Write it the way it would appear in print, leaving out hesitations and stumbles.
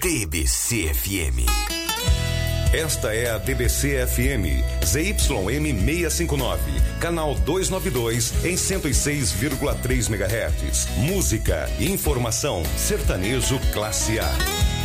TBC FM. Esta é a TBC FM, ZYM 659, canal 292 em 106,3 MHz. Música, informação, sertanejo classe A.